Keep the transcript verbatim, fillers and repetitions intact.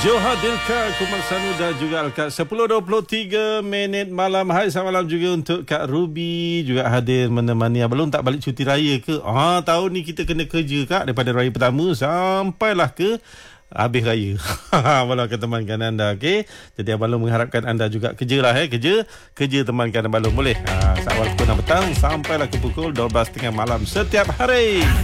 Joha Dilka, Kumar Sanu dan juga Alkat. sepuluh dua puluh tiga minit malam. Hai, selamat malam juga untuk Kak Ruby juga hadir menemani. Belum tak balik cuti raya ke? Ah, tahun ni kita kena kerja Kak, daripada raya pertama sampailah ke habis raya. Abang akan temankan anda, okey? Jadi Abang mengharapkan anda juga kerjalah eh, kerja, kerja temankan Abang boleh. Ha, saat waktu enam petang sampailah ke pukul dua belas tiga puluh malam setiap hari.